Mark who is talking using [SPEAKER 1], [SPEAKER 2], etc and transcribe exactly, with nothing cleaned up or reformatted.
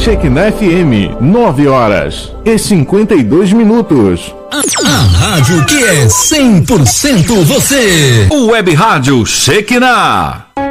[SPEAKER 1] Shekinah F M, nove horas e cinquenta e dois minutos.
[SPEAKER 2] A rádio que é cem por cento você.
[SPEAKER 3] O Web Rádio Shekinah.